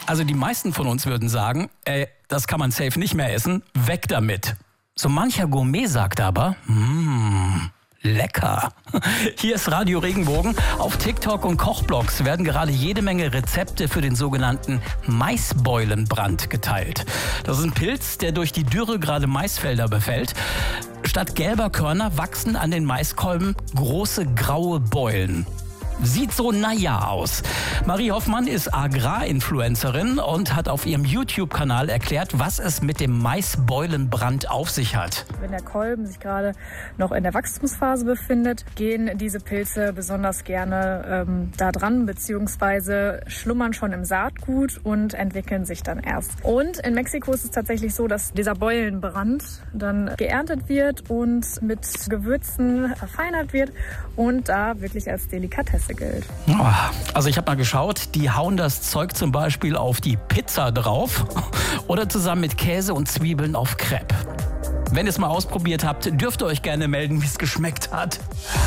Also die meisten von uns würden sagen, das kann man safe nicht mehr essen, weg damit. So mancher Gourmet sagt aber, lecker. Hier ist Radio Regenbogen. Auf TikTok und Kochblogs werden gerade jede Menge Rezepte für den sogenannten Maisbeulenbrand geteilt. Das ist ein Pilz, der durch die Dürre gerade Maisfelder befällt. Statt gelber Körner wachsen an den Maiskolben große graue Beulen. Sieht so naja aus. Marie Hoffmann ist Agrarinfluencerin und hat auf ihrem YouTube-Kanal erklärt, was es mit dem Maisbeulenbrand auf sich hat. Wenn der Kolben sich gerade noch in der Wachstumsphase befindet, gehen diese Pilze besonders gerne da dran, beziehungsweise schlummern schon im Saatgut und entwickeln sich dann erst. Und in Mexiko ist es tatsächlich so, dass dieser Beulenbrand dann geerntet wird und mit Gewürzen verfeinert wird und da wirklich als Delikatesse gilt. Also ich habe mal geschaut, die hauen das Zeug zum Beispiel auf die Pizza drauf oder zusammen mit Käse und Zwiebeln auf Crepe. Wenn ihr es mal ausprobiert habt, dürft ihr euch gerne melden, wie es geschmeckt hat.